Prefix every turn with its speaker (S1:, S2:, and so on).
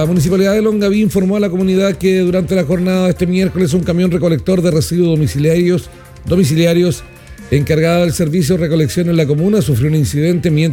S1: La Municipalidad de Longaví informó a la comunidad que durante la jornada de este miércoles un camión recolector de residuos domiciliarios encargado del servicio de recolección en la comuna sufrió un incidente mientras